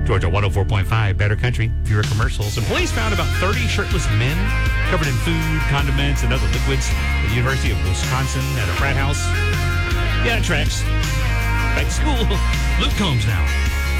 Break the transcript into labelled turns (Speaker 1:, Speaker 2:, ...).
Speaker 1: Georgia 104.5, Better Country, fewer commercials. And police found about 30 shirtless men covered in food, condiments, and other liquids at the University of Wisconsin at a frat house. Yeah, it tracks. Back to school. Luke Combs now.